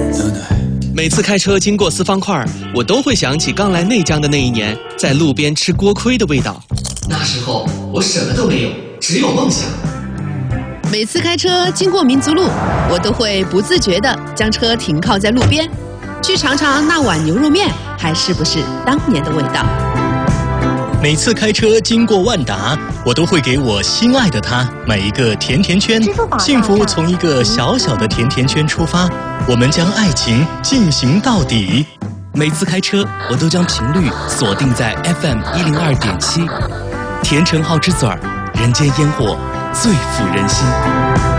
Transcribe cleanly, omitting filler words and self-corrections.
每次开车经过四方块，我都会想起刚来内江的那一年，在路边吃锅盔的味道。 那时候我什么都没有，只有梦想。 每次开车经过民族路，我都会不自觉地将车停靠在路边，去尝尝那碗牛肉面还是不是当年的味道。 每次开车经过万达，我都会给我心爱的他买一个甜甜圈。幸福从一个小小的甜甜圈出发，我们将爱情进行到底。 每次开车，我都将频率锁定在 FM102.7，甜橙好之嘴儿，人间烟火最抚人心。